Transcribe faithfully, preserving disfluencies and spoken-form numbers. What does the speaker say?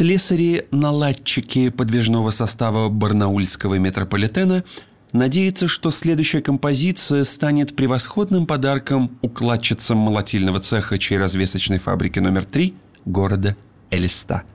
Слесари-наладчики подвижного состава барнаульского метрополитена надеются, что следующая композиция станет превосходным подарком укладчицам молотильного цеха чайразвесочной фабрики номер три города Элиста.